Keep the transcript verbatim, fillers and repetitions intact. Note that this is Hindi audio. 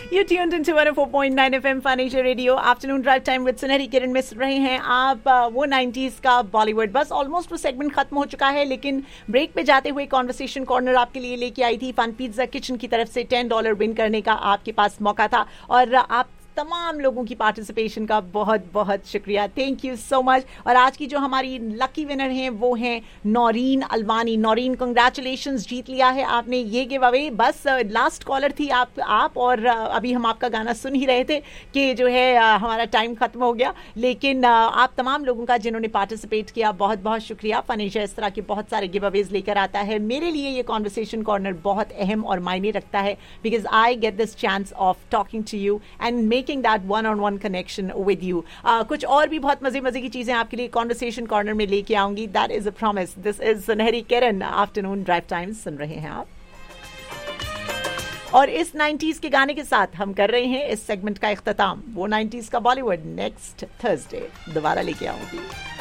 You tuned into one oh four point nine F M Furniture Radio. Afternoon drive time with सुनहरी किरण में सुन रहे हैं आप वो नाइंटीज़ का बॉलीवुड. बस ऑलमोस्ट वो सेगमेंट खत्म हो चुका है, लेकिन ब्रेक पे जाते हुए कॉन्वर्सेशन कॉर्नर आपके लिए लेके आई थी. फन पिज्जा किचन की तरफ से टेन डॉलर विन करने का आपके पास मौका था और आप तमाम लोगों की पार्टिसिपेशन का बहुत बहुत शुक्रिया. Thank you so much. और आज की जो हमारी लकी विनर हैं वो हैं नौरीन अलवानी. नौरीन, कंग्रेचुलेशंस, जीत लिया है आपने ये गिव अवे. बस लास्ट कॉलर थी आप आप और अभी हम आपका गाना सुन ही रहे थे कि जो है हमारा टाइम खत्म हो गया, लेकिन आप तमाम लोगों का जिन्होंने पार्टिसिपेट किया बहुत बहुत शुक्रिया. फर्नीचर इस तरह के बहुत सारे गिव अवेज लेकर आता है. मेरे लिए ये कॉन्वर्सेशन कॉर्नर बहुत अहम और मायने रखता है because I get this chance of talking to you and making that one-on-one connection with you. Uh, कुछ और भी बहुत मजे मजे की चीजें आपके लिए कॉन्वर्सेशन कॉर्नर में लेके आऊंगी. That is a promise. This is सुनहरी किरण. आफ्टरनून ड्राइव टाइम सुन रहे हैं आप और इस नाइंटीज़ के गाने के साथ हम कर रहे हैं इस सेगमेंट का इख्तिताम. वो नाइंटीज़ का बॉलीवुड नेक्स्ट थर्सडे दोबारा लेके आऊंगी.